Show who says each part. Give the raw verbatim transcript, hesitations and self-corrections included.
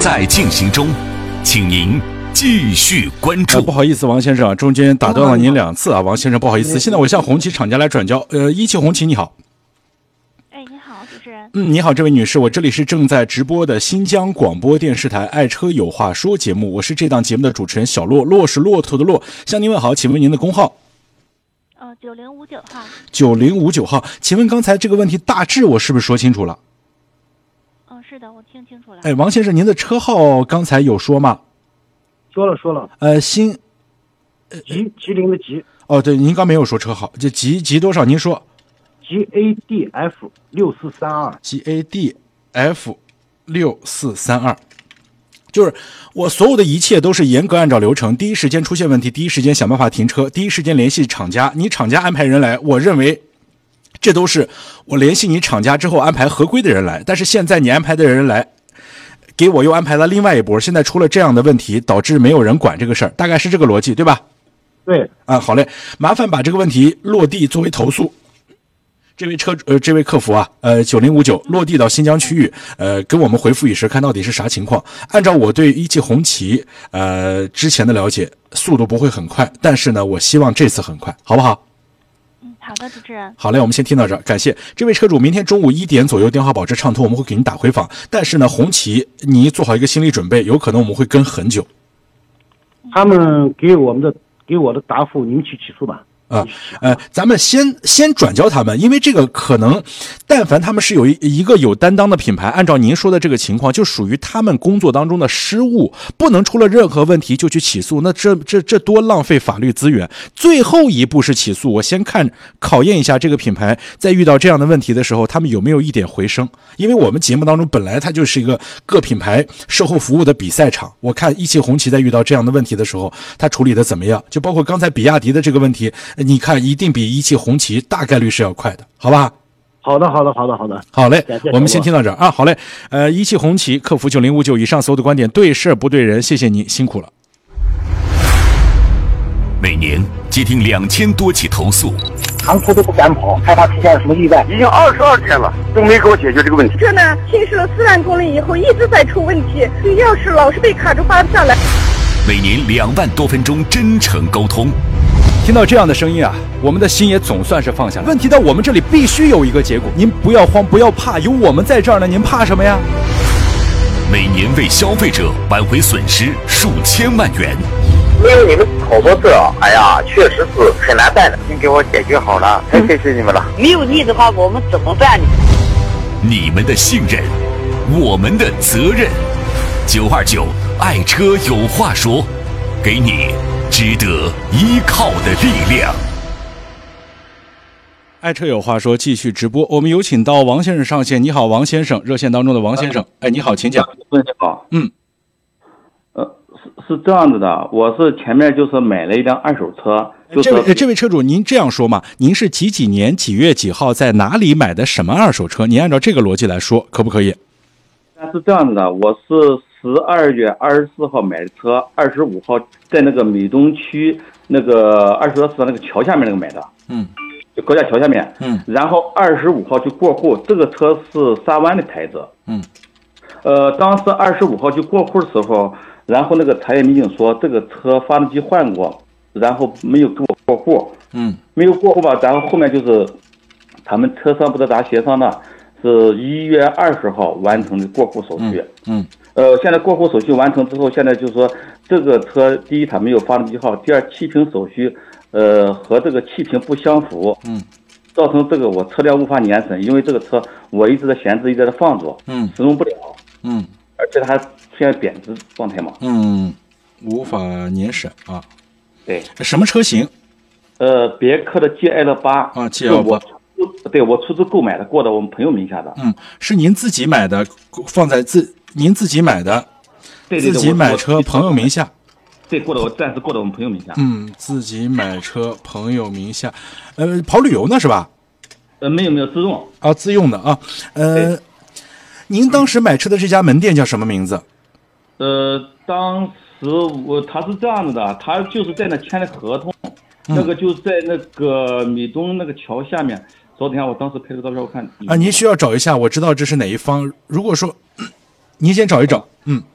Speaker 1: 在进行中，请您继续关注。
Speaker 2: 呃、不好意思，王先生，中间打断了您两次啊，王先生，不好意思。现在我向红旗厂家来转交。呃，一汽红旗你好。
Speaker 3: 哎，你好，主持人。
Speaker 2: 嗯，你好，这位女士，我这里是正在直播的新疆广播电视台《爱车有话说》节目，我是这档节目的主持人小骆，骆是骆驼的骆，向您问好，请问您的工号？
Speaker 3: 呃，九零五九号。
Speaker 2: 九零五九号，请问刚才这个问题大致我是不是说清楚了？
Speaker 3: 嗯、呃，是的，我听清楚了。
Speaker 2: 哎，王先生，您的车号刚才有说吗？
Speaker 4: 说了说了。
Speaker 2: 呃，新，
Speaker 4: 呃，吉吉林的吉。
Speaker 2: 哦，对，您刚没有说车号，这吉吉多少？您说。
Speaker 4: G A D F 六四三二
Speaker 2: G A D F 六四三二，就是我所有的一切都是严格按照流程，第一时间出现问题，第一时间想办法停车，第一时间联系厂家，你厂家安排人来，我认为这都是我联系你厂家之后安排合规的人来，但是现在你安排的人来给我又安排了另外一波，现在出了这样的问题，导致没有人管这个事儿，大概是这个逻辑对吧？
Speaker 4: 对
Speaker 2: 啊，好嘞，麻烦把这个问题落地作为投诉。这位车呃，这位客服啊，呃，九零五九落地到新疆区域，呃，跟我们回复一声，看到底是啥情况。按照我对一汽红旗呃之前的了解，速度不会很快，但是呢，我希望这次很快，好不好？
Speaker 3: 嗯，好的，主持人。
Speaker 2: 好嘞，我们先听到这儿，感谢这位车主。明天中午一点左右，电话保持畅通，我们会给您打回访。但是呢，红旗，你做好一个心理准备，有可能我们会跟很久。
Speaker 4: 他们给我们的给我的答复，你们去起诉吧。
Speaker 2: 啊，呃，咱们先先转交他们，因为这个可能，但凡他们是有一一个有担当的品牌，按照您说的这个情况，就属于他们工作当中的失误，不能出了任何问题就去起诉，那这这这多浪费法律资源。最后一步是起诉，我先看考验一下这个品牌，在遇到这样的问题的时候，他们有没有一点回声？因为我们节目当中本来它就是一个各品牌售后服务的比赛场，我看一汽红旗在遇到这样的问题的时候，他处理的怎么样？就包括刚才比亚迪的这个问题。你看，一定比一汽红旗大概率是要快的，好吧？
Speaker 4: 好的，好的，好的，好的，
Speaker 2: 好嘞，我们先听到这儿啊。好嘞，呃，一汽红旗客服九零五九以上所有的观点对事儿不对人，谢谢你，辛苦了。
Speaker 1: 每年接听两千多起投诉，
Speaker 4: 长途都不敢跑，害怕出现什么意外。
Speaker 5: 已经二十二天了，都没给我解决这个问题。
Speaker 6: 车呢，行驶了四万公里以后一直在出问题，钥匙老是被卡住发不下来。
Speaker 1: 每年两万多分钟真诚沟通。
Speaker 2: 听到这样的声音啊，我们的心也总算是放下来。问题到我们这里必须有一个结果，您不要慌，不要怕，有我们在这儿呢，您怕什么呀？
Speaker 1: 每年为消费者挽回损失数千万元。
Speaker 5: 没有你们好多事啊，哎呀，确实是很难办的，已经给我解决好了，太谢谢你们了。
Speaker 6: 没有你的话，我们怎么办呢？
Speaker 1: 你们的信任，我们的责任。九二九爱车有话说，给你值得依靠的力量。
Speaker 2: 爱车有话说继续直播，我们有请到王先生上线。你好，王先生，热线当中的王先生。哎，你好，请讲。
Speaker 7: 你好。
Speaker 2: 嗯。
Speaker 7: 呃，是是这样子的，我是前面就是买了一辆二手车。就是、
Speaker 2: 这位这位车主，您这样说嘛？您是几几年几月几号在哪里买的什么二手车？您按照这个逻辑来说，可不可以？
Speaker 7: 是这样子的，我是十二月二十四号买的车，二十五号在那个美东区那个二十四那个桥下面那个买的，
Speaker 2: 嗯，
Speaker 7: 就高架桥下面，
Speaker 2: 嗯，
Speaker 7: 然后二十五号去过户，这个车是沙湾的牌子，
Speaker 2: 嗯，
Speaker 7: 呃，当时二十五号去过户的时候，然后那个查验民警说这个车发动机换过，然后没有给我过户，
Speaker 2: 嗯，
Speaker 7: 没有过户吧，然后后面就是他们车商不知道咋协商的。是一月二十号完成的过户手续，
Speaker 2: 嗯，嗯
Speaker 7: 呃，现在过户手续完成之后，现在就是说这个车，第一它没有发动机号，第二气瓶手续，呃，和这个气瓶不相符，
Speaker 2: 嗯，
Speaker 7: 造成这个我车辆无法年审，因为这个车我一直在闲置，一直在放着，
Speaker 2: 嗯，
Speaker 7: 使用不了，
Speaker 2: 嗯，
Speaker 7: 而且它还出现贬值状态嘛，
Speaker 2: 嗯，无法年审啊，
Speaker 7: 对，
Speaker 2: 什么车型？
Speaker 7: 呃，别克的 G L 八
Speaker 2: 啊 ，G L 八。
Speaker 7: 对，我出资购买的，过到我们朋友名下的。
Speaker 2: 嗯，是您自己买的，放在自您自己买的，
Speaker 7: 对对对，
Speaker 2: 自己买车朋友名下。
Speaker 7: 对，过到我暂时过到我们朋友名下。
Speaker 2: 嗯，自己买车朋友名下，呃，跑旅游呢是吧？
Speaker 7: 呃，没有没有，自用
Speaker 2: 啊，自用的啊。呃，您当时买车的这家门店叫什么名字？
Speaker 7: 呃，当时我他是这样子的，他就是在那签的合同，嗯、那个就是在那个米东那个桥下面。昨天我当时拍个照片，我看
Speaker 2: 啊，您需要找一下，我知道这是哪一方。如果说您先找一找，嗯。